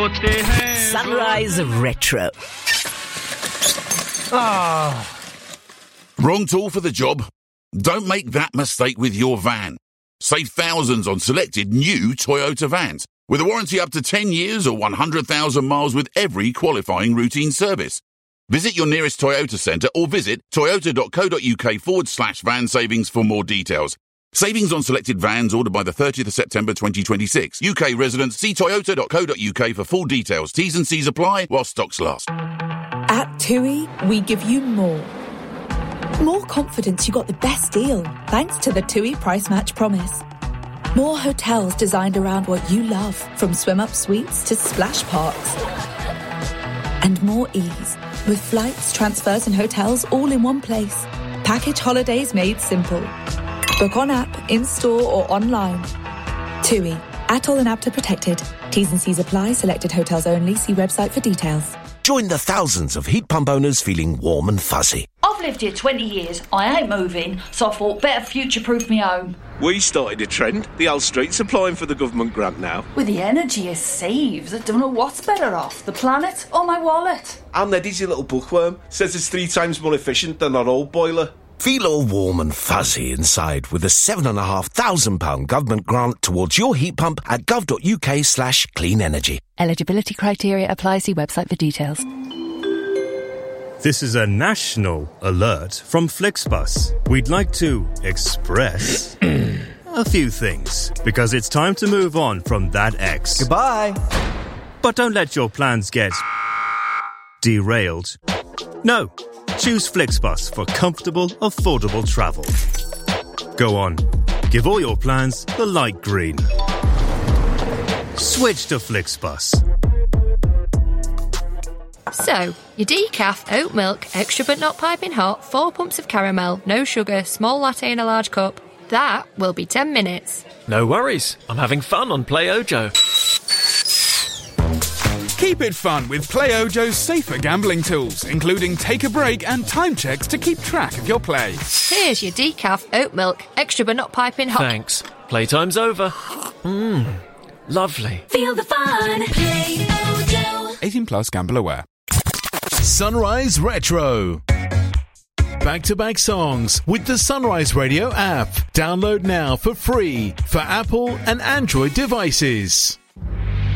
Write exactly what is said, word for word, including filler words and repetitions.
Sunrise Retro. Ah. Wrong tool for the job? Don't make that mistake with your van. Save thousands on selected new Toyota vans, with a warranty up to ten years or one hundred thousand miles with every qualifying routine service. Visit your nearest Toyota centre or visit toyota.co.uk forward slash van savings for more details. Savings on selected vans ordered by the thirtieth of September twenty twenty-six. U K residents, see toyota.co.uk for full details. T's and C's apply while stocks last. At TUI, we give you more. More confidence you got the best deal, thanks to the TUI Price Match Promise. More hotels designed around what you love, from swim-up suites to splash parks. And more ease, with flights, transfers and hotels all in one place. Package holidays made simple. Book on app, in-store or online. TUI. Atoll and APTA protected. T's and C's apply. Selected hotels only. See website for details. Join the thousands of heat pump owners feeling warm and fuzzy. I've lived here twenty years. I ain't moving, so I thought better future-proof me home. We started a trend. The Hull Street's applying for the government grant now. With the energy it saves, I don't know what's better off, the planet or my wallet. And Eddie's your little bookworm. Says it's three times more efficient than our old boiler. Feel all warm and fuzzy inside with a seven and a half thousand pound government grant towards your heat pump at gov.uk slash clean energy. Eligibility criteria apply. See website for details. This is a national alert from Flixbus. We'd like to express a few things because it's time to move on from that ex. Goodbye. But don't let your plans get derailed. No. Choose Flixbus for comfortable, affordable travel. Go on. Give all your plans the light green. Switch to Flixbus. So, your decaf, oat milk, extra but not piping hot, four pumps of caramel, no sugar, small latte in a large cup. That will be ten minutes. No worries. I'm having fun on Play Ojo. Keep it fun with Play Ojo's safer gambling tools, including take a break and time checks to keep track of your play. Here's your decaf, oat milk, extra but not piping hot. Thanks. Playtime's over. Mmm, lovely. Feel the fun. Play Ojo. eighteen plus Gamble Aware. Sunrise Retro. Back-to-back songs with the Sunrise Radio app. Download now for free for Apple and Android devices.